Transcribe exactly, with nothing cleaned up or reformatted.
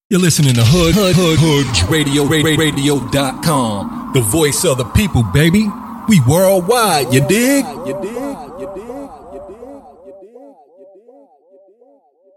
You're listening to Hood Hood Hood Hood Radio Radio dot com. The voice of the people, baby. We worldwide, you dig? You dig? You dig? You dig? You dig? You dig?